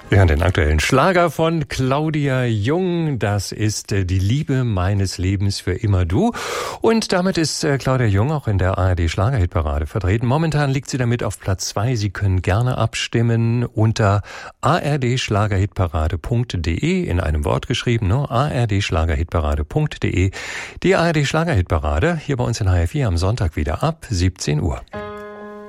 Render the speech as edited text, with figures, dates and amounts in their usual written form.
Wir hören den aktuellen Schlager von Claudia Jung. Das ist Die Liebe meines Lebens für immer du. Und damit ist Claudia Jung auch in der ARD Schlagerhitparade vertreten. Momentan liegt sie damit auf Platz 2. Sie können gerne abstimmen unter ardschlagerhitparade.de, in einem Wort geschrieben, ne? ardschlagerhitparade.de. Die ARD Schlagerhitparade hier bei uns in HR4 am Sonntag wieder ab 17 Uhr.